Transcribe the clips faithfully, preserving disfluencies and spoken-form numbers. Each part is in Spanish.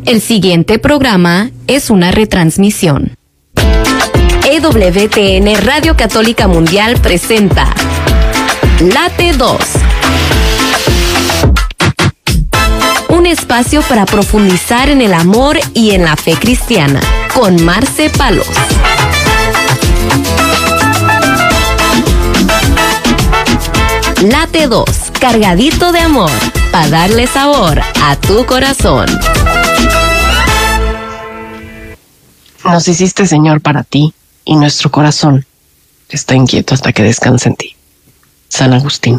El siguiente programa es una retransmisión. E W T N Radio Católica Mundial presenta Late dos. Un espacio para profundizar en el amor y en la fe cristiana, con Marce Palos. Late dos, cargadito de amor, para darle sabor a tu corazón. Nos hiciste, Señor, para ti, y nuestro corazón está inquieto hasta que descanse en ti. San Agustín.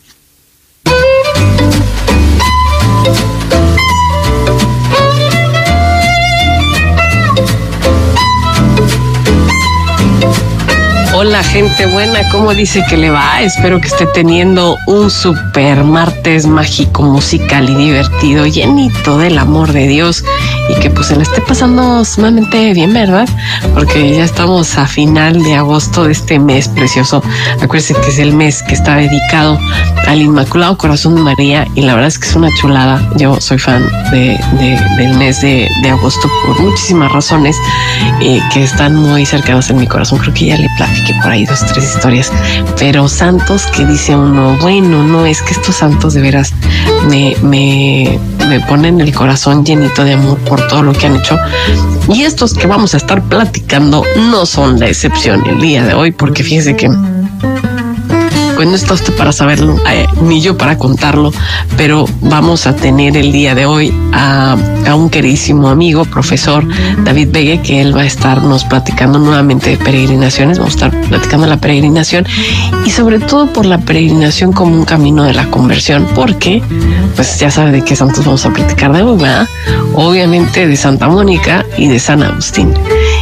Hola, gente buena, ¿cómo dice que le va? Espero que esté teniendo un super martes mágico, musical y divertido, llenito del amor de Dios, y que pues se le esté pasando sumamente bien, ¿verdad? Porque ya estamos a final de agosto de este mes precioso. Acuérdense que es el mes que está dedicado al Inmaculado Corazón de María, y la verdad es que es una chulada. Yo soy fan de, de, del mes de, de agosto por muchísimas razones eh, que están muy cercanas en mi corazón. Creo que ya le platiqué por ahí dos, tres historias, pero santos que dice uno, bueno, no, es que estos santos de veras me, me, me ponen el corazón llenito de amor por todo lo que han hecho, y estos que vamos a estar platicando no son la excepción el día de hoy, porque fíjese que pues no está usted para saberlo, eh, ni yo para contarlo, pero vamos a tener el día de hoy a, a un queridísimo amigo, profesor David Begue, que él va a estarnos platicando nuevamente de peregrinaciones. Vamos a estar platicando la peregrinación, y sobre todo por la peregrinación como un camino de la conversión, porque pues ya sabe de qué santos vamos a platicar de hoy, ¿verdad? Obviamente de Santa Mónica y de San Agustín,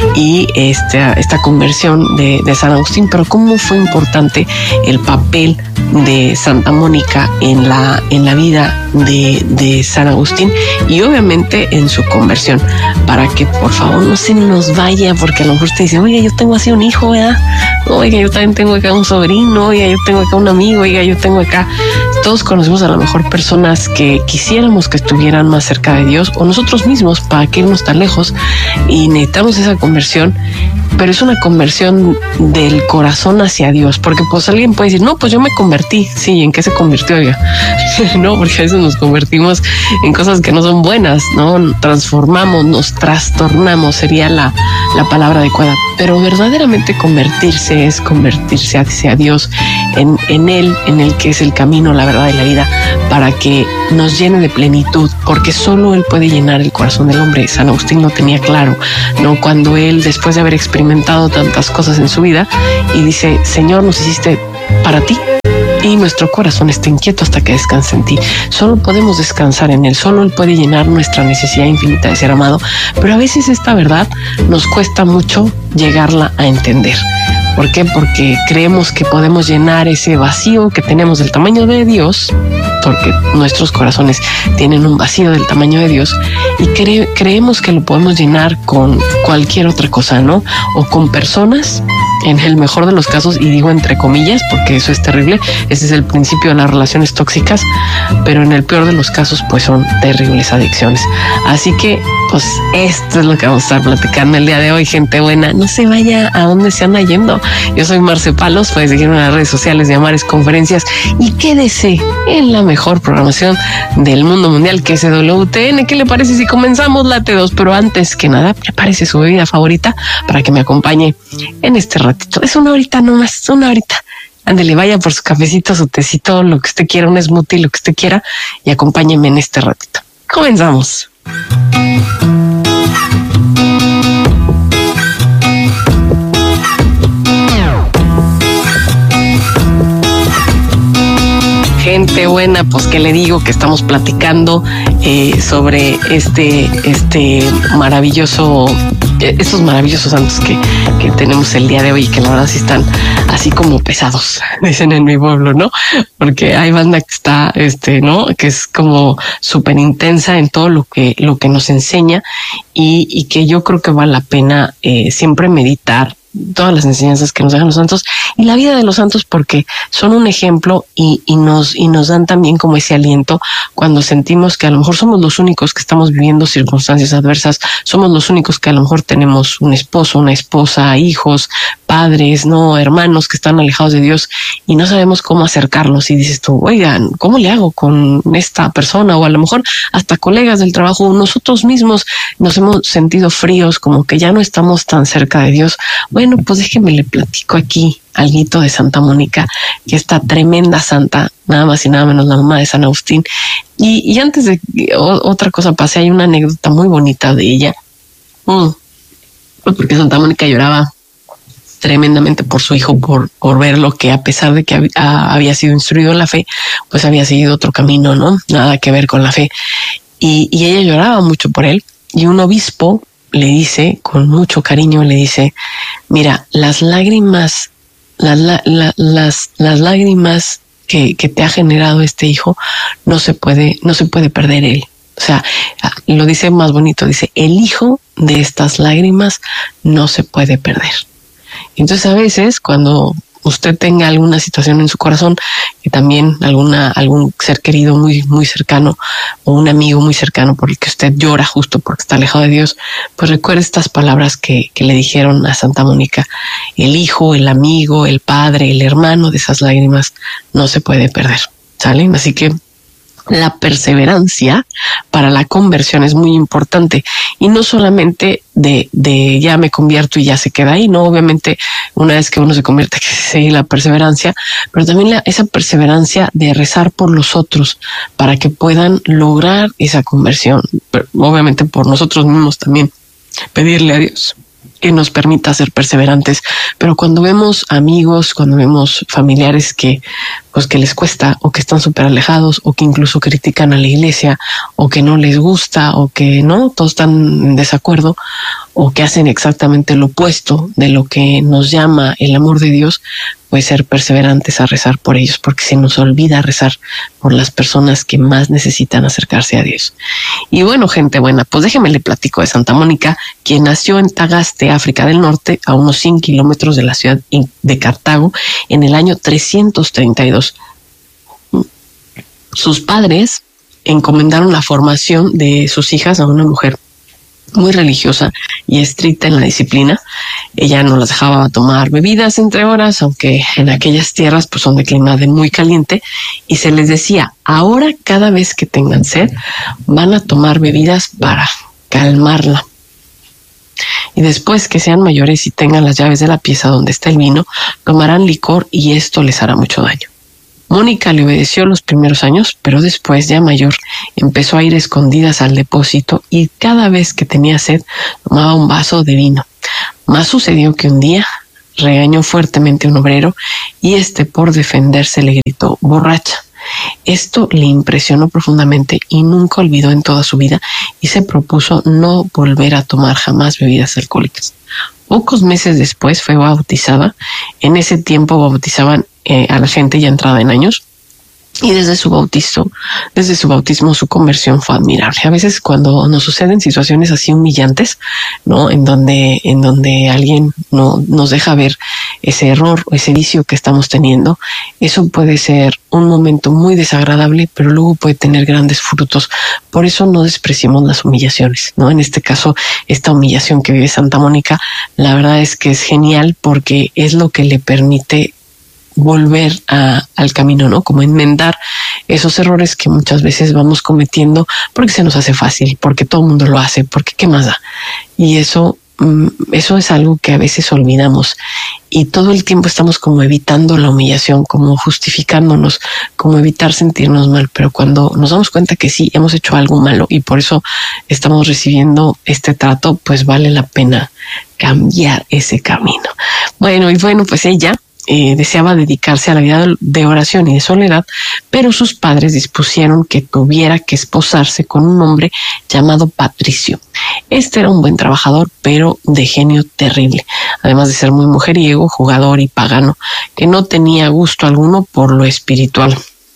y esta, esta conversión de, de San Agustín. Pero cómo fue importante el papel de Santa Mónica en la, en la vida de, de San Agustín, y obviamente en su conversión, para que por favor no se nos vaya, porque a lo mejor usted dice, oiga, yo tengo así un hijo, ¿verdad? Oiga, yo también tengo acá un sobrino, oiga, yo tengo acá un amigo, oiga, yo tengo acá... Todos conocemos a lo mejor personas que quisiéramos que estuvieran más cerca de Dios, o nosotros mismos, para que irnos tan lejos, y necesitamos esa conversión, pero es una conversión del corazón hacia Dios, porque pues alguien puede decir, no, pues yo me convertí. Sí, ¿en qué se convirtió? Oiga, no, porque a veces nos convertimos en cosas que no son buenas, ¿no? Transformamos, nos trastornamos, sería la, la palabra adecuada. Pero verdaderamente convertirse es convertirse hacia Dios, en, en Él, en el que es el camino, la verdad y la vida, para que nos llene de plenitud, porque solo Él puede llenar el corazón del hombre. San Agustín lo tenía claro, ¿no? Cuando él, después de haber experimentado tantas cosas en su vida, y dice, Señor, nos hiciste para ti, y nuestro corazón está inquieto hasta que descanse en ti. Solo podemos descansar en Él, solo Él puede llenar nuestra necesidad infinita de ser amado, pero a veces esta verdad nos cuesta mucho llegarla a entender. ¿Por qué? Porque creemos que podemos llenar ese vacío que tenemos del tamaño de Dios, porque nuestros corazones tienen un vacío del tamaño de Dios, y cre- creemos que lo podemos llenar con cualquier otra cosa, ¿no? O con personas, en el mejor de los casos, y digo entre comillas, porque eso es terrible, ese es el principio de las relaciones tóxicas, pero en el peor de los casos, pues son terribles adicciones. Así que, pues, esto es lo que vamos a estar platicando el día de hoy, gente buena. No se vaya a donde se anda yendo. Yo soy Marce Palos, puedes seguirme en las redes sociales de Amares Conferencias, y quédese en la mejor programación del mundo mundial, que es E W T N. ¿Qué le parece si comenzamos Late dos? Pero antes que nada, prepárese su bebida favorita para que me acompañe en este ratito. Es una horita nomás, una horita. Ándele, vaya por su cafecito, su tecito, lo que usted quiera, un smoothie, lo que usted quiera, y acompáñeme en este ratito. Comenzamos. Gente buena, pues que le digo que estamos platicando eh, sobre este, este maravilloso, eh, estos maravillosos santos que, que tenemos el día de hoy, y que la verdad sí están así como pesados, dicen en mi pueblo, ¿no? Porque hay banda que está, este, ¿no? Que es como súper intensa en todo lo que, lo que nos enseña, y, y que yo creo que vale la pena eh, siempre meditar todas las enseñanzas que nos dejan los santos y la vida de los santos, porque son un ejemplo y, y nos y nos dan también como ese aliento cuando sentimos que a lo mejor somos los únicos que estamos viviendo circunstancias adversas, somos los únicos que a lo mejor tenemos un esposo, una esposa, hijos, padres, no, hermanos que están alejados de Dios y no sabemos cómo acercarlos, y dices tú, oigan, ¿cómo le hago con esta persona? O a lo mejor hasta colegas del trabajo, nosotros mismos nos hemos sentido fríos, como que ya no estamos tan cerca de Dios. Bueno, pues déjenme le platico aquí alguito de Santa Mónica, que esta tremenda santa, nada más y nada menos la mamá de San Agustín. Y, y antes de que otra cosa pase, hay una anécdota muy bonita de ella, mm, porque Santa Mónica lloraba tremendamente por su hijo, por, por ver lo que, a pesar de que hab, a, había sido instruido en la fe, pues había seguido otro camino, ¿no? Nada que ver con la fe. Y, y ella lloraba mucho por él. Y un obispo le dice, con mucho cariño, le dice, mira, las lágrimas, las, la, la, las, las lágrimas que, que te ha generado este hijo, no se puede, no se puede perder él. O sea, lo dice más bonito, dice, el hijo de estas lágrimas no se puede perder. Entonces a veces cuando usted tenga alguna situación en su corazón, que también alguna algún ser querido muy muy cercano o un amigo muy cercano por el que usted llora justo porque está alejado de Dios, pues recuerde estas palabras que, que le dijeron a Santa Mónica: el hijo, el amigo, el padre, el hermano de esas lágrimas no se puede perder, ¿salen? Así que la perseverancia para la conversión es muy importante, y no solamente de, de ya me convierto y ya se queda ahí, no, obviamente una vez que uno se convierte, que sigue la perseverancia, pero también la, esa perseverancia de rezar por los otros para que puedan lograr esa conversión, pero obviamente por nosotros mismos también pedirle a Dios que nos permita ser perseverantes. Pero cuando vemos amigos, cuando vemos familiares que pues que les cuesta, o que están súper alejados, o que incluso critican a la iglesia, o que no les gusta, o que no, todos están en desacuerdo, o que hacen exactamente lo opuesto de lo que nos llama el amor de Dios, pues ser perseverantes a rezar por ellos, porque se nos olvida rezar por las personas que más necesitan acercarse a Dios. Y bueno, gente buena, pues déjenme le platico de Santa Mónica, quien nació en Tagaste, África del Norte, a unos cien kilómetros de la ciudad de Cartago, en el año trescientos treinta y dos. Sus padres encomendaron la formación de sus hijas a una mujer muy religiosa y estricta en la disciplina. Ella no las dejaba tomar bebidas entre horas, aunque en aquellas tierras pues son de clima de muy caliente, y se les decía: ahora cada vez que tengan sed van a tomar bebidas para calmarla, y después que sean mayores y tengan las llaves de la pieza donde está el vino, tomarán licor y esto les hará mucho daño. Mónica le obedeció los primeros años, pero después, ya mayor, empezó a ir escondidas al depósito y cada vez que tenía sed tomaba un vaso de vino. Más sucedió que un día regañó fuertemente a un obrero y este, por defenderse, le gritó: borracha. Esto le impresionó profundamente y nunca olvidó en toda su vida, y se propuso no volver a tomar jamás bebidas alcohólicas. Pocos meses después fue bautizada. En ese tiempo bautizaban eh, a la gente ya entrada en años, y desde su bautizo, desde su bautismo, su conversión fue admirable. A veces cuando nos suceden situaciones así humillantes, ¿no? En donde, en donde alguien no nos deja ver ese error o ese vicio que estamos teniendo, eso puede ser un momento muy desagradable, pero luego puede tener grandes frutos. Por eso no despreciemos las humillaciones, ¿no? En este caso, esta humillación que vive Santa Mónica, la verdad es que es genial, porque es lo que le permite volver a, al camino, ¿no? Como enmendar esos errores que muchas veces vamos cometiendo porque se nos hace fácil, porque todo el mundo lo hace, porque ¿qué más da? Y eso, eso es algo que a veces olvidamos, y todo el tiempo estamos como evitando la humillación, como justificándonos, como evitar sentirnos mal, pero cuando nos damos cuenta que sí, hemos hecho algo malo y por eso estamos recibiendo este trato, pues vale la pena cambiar ese camino. Bueno, y bueno, pues ella Eh, deseaba dedicarse a la vida de oración y de soledad, pero sus padres dispusieron que tuviera que esposarse con un hombre llamado Patricio. Este era un buen trabajador, pero de genio terrible, además de ser muy mujeriego, jugador y pagano, que no tenía gusto alguno por lo espiritual.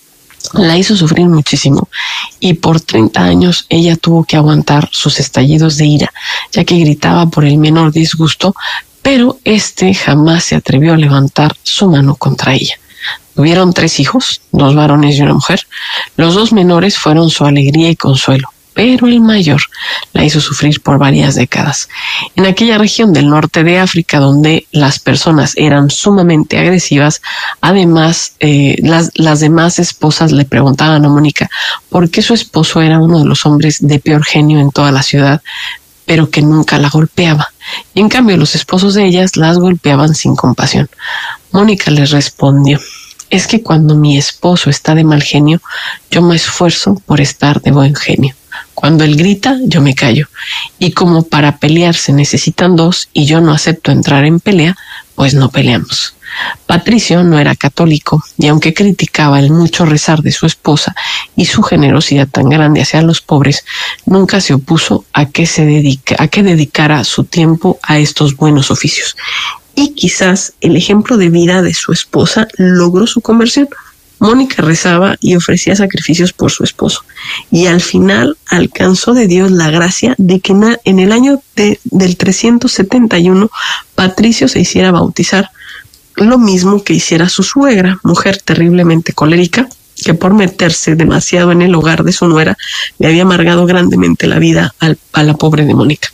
La hizo sufrir muchísimo, y por treinta años ella tuvo que aguantar sus estallidos de ira, ya que gritaba por el menor disgusto pero este jamás se atrevió a levantar su mano contra ella. Tuvieron tres hijos, dos varones y una mujer. Los dos menores fueron su alegría y consuelo, pero el mayor la hizo sufrir por varias décadas. En aquella región del norte de África, donde las personas eran sumamente agresivas, además, eh, las, las demás esposas le preguntaban a Mónica por qué su esposo era uno de los hombres de peor genio en toda la ciudad, pero que nunca la golpeaba. Y en cambio, los esposos de ellas las golpeaban sin compasión. Mónica les respondió: es que cuando mi esposo está de mal genio, yo me esfuerzo por estar de buen genio. Cuando él grita, yo me callo. Y como para pelear se necesitan dos y yo no acepto entrar en pelea, pues no peleamos. Patricio no era católico y aunque criticaba el mucho rezar de su esposa y su generosidad tan grande hacia los pobres, nunca se opuso a que se dedique, a que dedicara su tiempo a estos buenos oficios. Y quizás el ejemplo de vida de su esposa logró su conversión. Mónica rezaba y ofrecía sacrificios por su esposo, y al final alcanzó de Dios la gracia de que en el año de, del trescientos setenta y uno Patricio se hiciera bautizar, lo mismo que hiciera su suegra, mujer terriblemente colérica, que por meterse demasiado en el hogar de su nuera le había amargado grandemente la vida al, a la pobre de Mónica.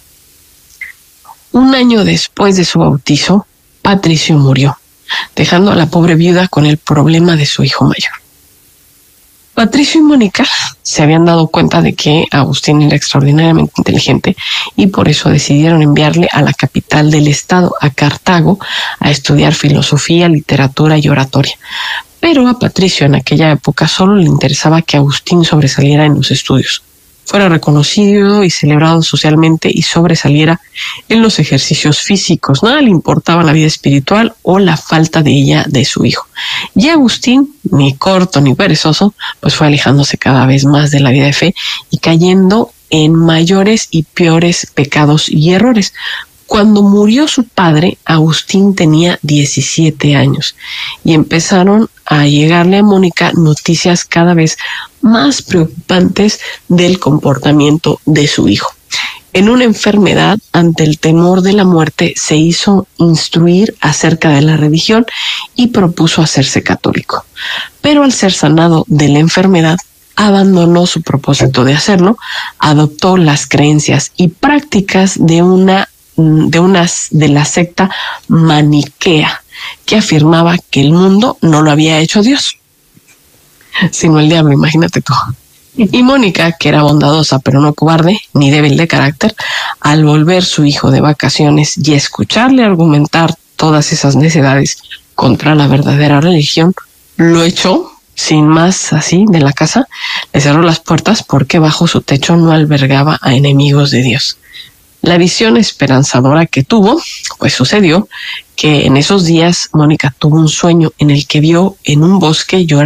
Un año después de su bautizo, Patricio murió, dejando a la pobre viuda con el problema de su hijo mayor. Patricio y Mónica se habían dado cuenta de que Agustín era extraordinariamente inteligente y por eso decidieron enviarle a la capital del estado, a Cartago, a estudiar filosofía, literatura y oratoria. Pero a Patricio en aquella época solo le interesaba que Agustín sobresaliera en los estudios, fuera reconocido y celebrado socialmente y sobresaliera en los ejercicios físicos. Nada le importaba la vida espiritual o la falta de ella de su hijo. Y Agustín, ni corto ni perezoso, pues fue alejándose cada vez más de la vida de fe y cayendo en mayores y peores pecados y errores. Cuando murió su padre, Agustín tenía diecisiete años y empezaron a llegarle a Mónica noticias cada vez más preocupantes del comportamiento de su hijo. En una enfermedad, ante el temor de la muerte, se hizo instruir acerca de la religión y propuso hacerse católico. Pero al ser sanado de la enfermedad, abandonó su propósito de hacerlo, adoptó las creencias y prácticas de una de unas de la secta maniquea, que afirmaba que el mundo no lo había hecho Dios, sino el diablo, imagínate tú. Y Mónica, que era bondadosa pero no cobarde ni débil de carácter, al volver su hijo de vacaciones y escucharle argumentar todas esas necedades contra la verdadera religión, lo echó sin más así de la casa, le cerró las puertas porque bajo su techo no albergaba a enemigos de Dios. La visión esperanzadora que tuvo, pues sucedió que en esos días Mónica tuvo un sueño en el que vio en un bosque llorar